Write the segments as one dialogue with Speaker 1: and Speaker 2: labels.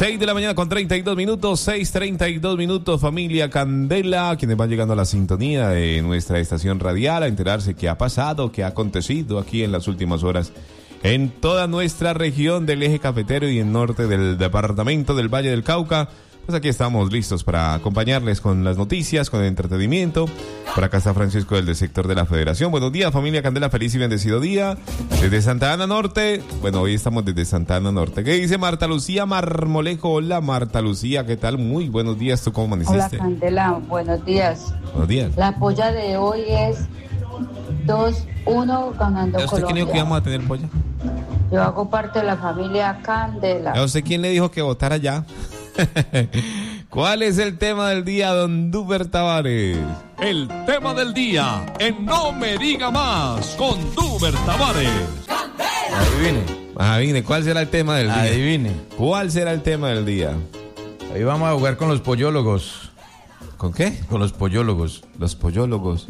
Speaker 1: 6 de la mañana con 32 minutos, 6:32 minutos, familia Candela, quienes van llegando a la sintonía de nuestra estación radial a enterarse qué ha pasado, qué ha acontecido aquí en las últimas horas en toda nuestra región del eje cafetero y en norte del departamento del Valle del Cauca. Pues aquí estamos listos para acompañarles con las noticias, con el entretenimiento. Por acá está Francisco del sector de la Federación. Buenos días, familia Candela, feliz y bendecido día. Desde Santa Ana Norte, bueno, hoy estamos desde Santa Ana Norte. ¿Qué dice Marta Lucía Marmolejo? Hola, Marta Lucía, ¿qué tal? Muy buenos días, ¿tú cómo amaneciste?
Speaker 2: Hola, Candela, buenos días.
Speaker 1: Buenos días.
Speaker 2: La polla de hoy es 2-1 ganando
Speaker 1: ¿A usted
Speaker 2: Colombia.
Speaker 1: quién dijo que íbamos a tener polla?
Speaker 2: Yo hago parte de la familia Candela.
Speaker 1: ¿A usted quién le dijo que votara ya? ¿Cuál es el tema del día, don Duber Tavares?
Speaker 3: El tema del día en No Me Diga Más con Duber Tavares.
Speaker 1: Adivine, ¿cuál será el tema del día?
Speaker 4: Adivine.
Speaker 1: ¿Cuál será el tema del día?
Speaker 4: Hoy vamos a jugar con los pollólogos.
Speaker 1: ¿Con qué?
Speaker 4: Con los pollólogos.
Speaker 1: Los pollólogos.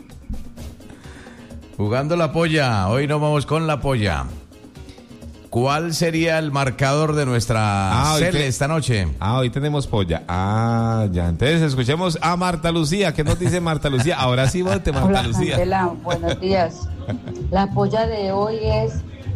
Speaker 4: Jugando la polla. Hoy nos vamos con la polla. ¿Cuál sería el marcador de nuestra serie esta noche?
Speaker 1: Hoy tenemos polla. Ya. Entonces escuchemos a Marta Lucía. ¿Qué nos dice Marta Lucía? Ahora sí vote, Marta
Speaker 2: Hola,
Speaker 1: Lucía.
Speaker 2: Candela, buenos días. La polla de hoy es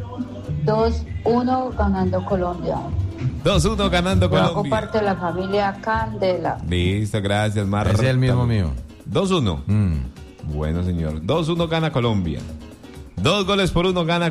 Speaker 2: 2-1 ganando Colombia.
Speaker 1: 2-1 ganando
Speaker 2: Yo hago
Speaker 1: Colombia.
Speaker 2: parte de la familia Candela.
Speaker 1: Listo, gracias, Marta.
Speaker 4: Ese es el mismo mío.
Speaker 1: 2-1. Bueno, señor. 2-1 gana Colombia. 2 goles por 1 gana